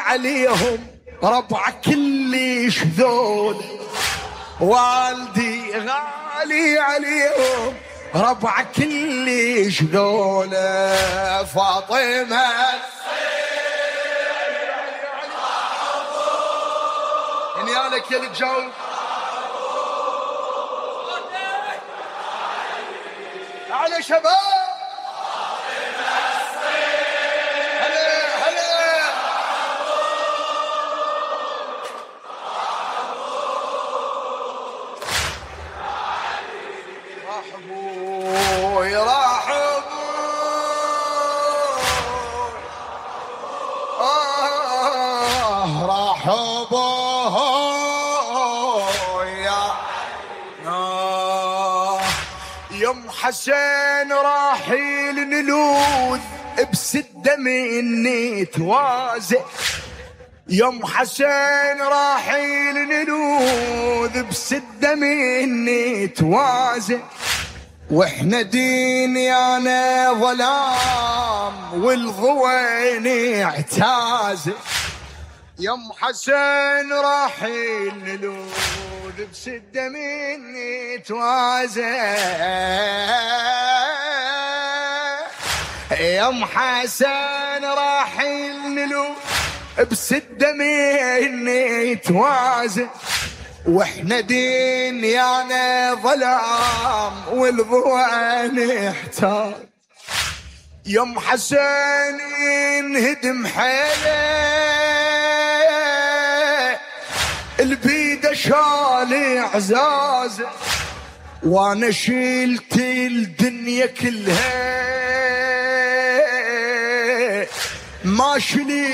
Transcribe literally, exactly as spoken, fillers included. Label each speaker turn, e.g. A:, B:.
A: عليهم ربع كلش ذول، والدي غالي عليهم ربع كلش ذول. فاطمة يالك يا الجو على شباب رحبوا يرحبوا آه رحبوا يا آه يم حسين راحيل نلوذ بسدة مني توازئ، يوم حسين راحيل نلوذ بسدة مني توازئ، واحنا دنيانا ظلام والغوين اعتازئ. يوم حسين راحيل نلوذ بسدة مني توازئ، يوم حسين راحيل نلوذ بسدة مني توازن، واحنا دنيانا ظلام والضوء احتاج. يوم حسين ينهدم حيله البيده شالي عزازه، وانا شلت الدنيا كلها ما شلي